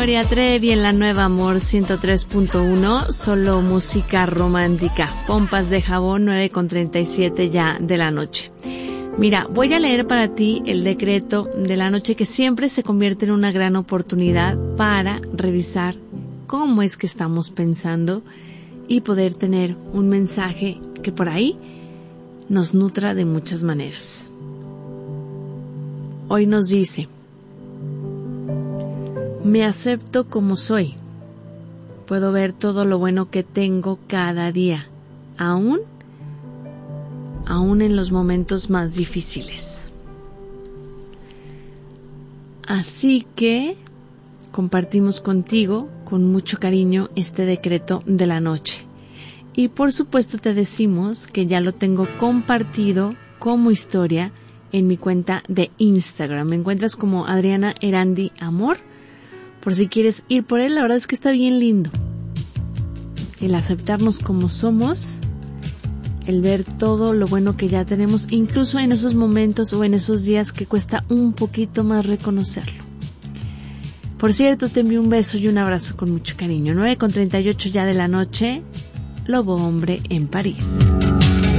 Gloria Trevi en la Nueva Amor 103.1, solo música romántica. Pompas de Jabón, 9:37 ya de la noche. Mira, voy a leer para ti el decreto de la noche, que siempre se convierte en una gran oportunidad para revisar cómo es que estamos pensando y poder tener un mensaje que por ahí nos nutra de muchas maneras. Hoy nos dice: me acepto como soy. Puedo ver todo lo bueno que tengo cada día, aún en los momentos más difíciles. Así que compartimos contigo con mucho cariño este decreto de la noche. Y por supuesto te decimos que ya lo tengo compartido como historia en mi cuenta de Instagram. Me encuentras como Adriana Erandi Amor, por si quieres ir por él. La verdad es que está bien lindo el aceptarnos como somos, el ver todo lo bueno que ya tenemos, incluso en esos momentos o en esos días que cuesta un poquito más reconocerlo. Por cierto, te envío un beso y un abrazo con mucho cariño. 9:38 ya de la noche, Lobo Hombre en París.